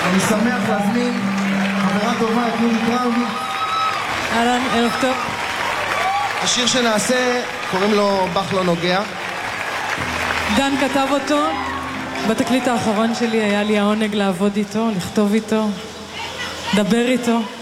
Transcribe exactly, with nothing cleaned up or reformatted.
אני שמח להזמין חברה טובה, את יולי קראוני. אהלן, ערב טוב. השיר שנעשה, קוראים לו בח לא נוגע. דן כתב אותו. בתקליט האחרון שלי היה לי העונג לעבוד איתו, לכתוב איתו, לדבר איתו.